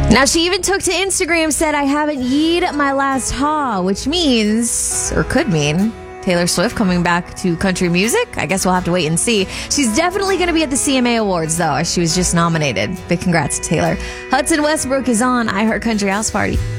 Now, she even took to Instagram, said, I haven't yeed my last haw, which means, or could mean, Taylor Swift coming back to country music. I guess we'll have to wait and see. She's definitely going to be at the CMA Awards, though, as she was just nominated. Big congrats to Taylor. Hudson Westbrook is on I Heart Country House Party.